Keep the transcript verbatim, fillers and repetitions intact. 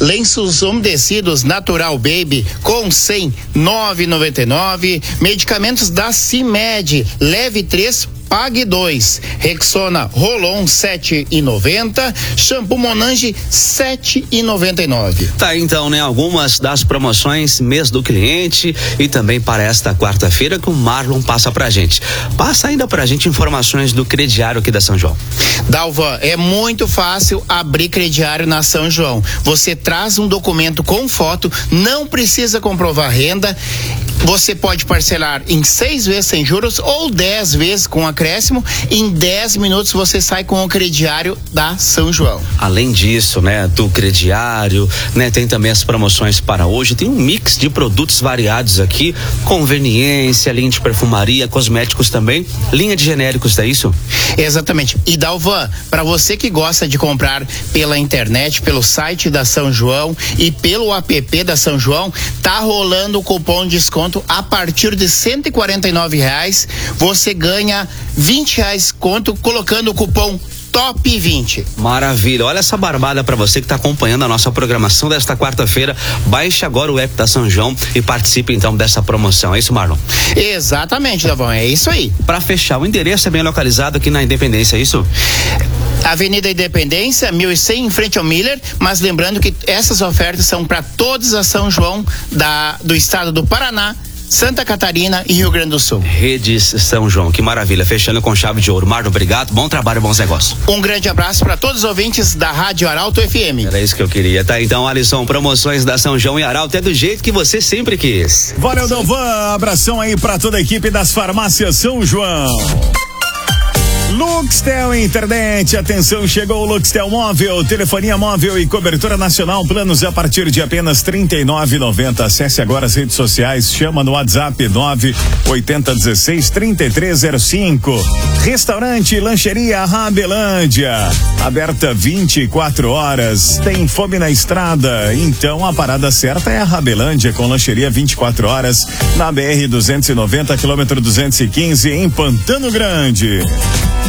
Lenços umedecidos Natural Baby com cem, nove e noventa e nove. Medicamentos da CIMED, leve três, pague dois. Rexona Rolon sete e noventa. Shampoo Monange sete e noventa e nove. Tá, então, né? Algumas das promoções mês do cliente e também para esta quarta-feira que o Marlon passa pra gente. Passa ainda pra gente informações do crediário aqui da São João. Dalvan, é muito fácil abrir crediário na São João. Você traz um documento com foto, não precisa comprovar renda. Você pode parcelar em seis vezes sem juros ou dez vezes com acréscimo. Em dez minutos você sai com o crediário da São João. Além disso, né, do crediário, né, tem também as promoções para hoje. Tem um mix de produtos variados aqui, conveniência, linha de perfumaria, cosméticos também, linha de genéricos, é isso? Exatamente. E Dalvan, para você que gosta de comprar pela internet, pelo site da São João e pelo app da São João, tá rolando o cupom de desconto a partir de cento e quarenta e nove reais. Você ganha vinte reais conto colocando o cupom Top vinte. Maravilha, olha essa barbada pra você que tá acompanhando a nossa programação desta quarta-feira. Baixe agora o app da São João e participe então dessa promoção, é isso, Marlon? Exatamente, Davão, é isso aí. Pra fechar, o endereço é bem localizado aqui na Independência, é isso? Avenida Independência, mil e cem, em frente ao Miller, mas lembrando que essas ofertas são para todas as São João da, do estado do Paraná, Santa Catarina e Rio Grande do Sul. Redes São João, que maravilha, fechando com chave de ouro. Marlon, obrigado, bom trabalho, bons negócios. Um grande abraço para todos os ouvintes da Rádio Arauto F M. Era isso que eu queria, tá? Então, Alisson, promoções da São João e Arauto é do jeito que você sempre quis. Valeu, Dalvan, abração aí para toda a equipe das farmácias São João. Luxtel Internet, atenção, chegou o Luxtel Móvel, telefonia móvel e cobertura nacional, planos a partir de apenas trinta e nove reais e noventa centavos. Acesse agora as redes sociais, chama no WhatsApp nove oito zero um seis, três três zero cinco. Restaurante Lancheria Rabelândia, aberta vinte e quatro horas. Tem fome na estrada? Então a parada certa é a Rabelândia, com lancheria vinte e quatro horas na B R duzentos e noventa, quilômetro duzentos e quinze, em Pantano Grande.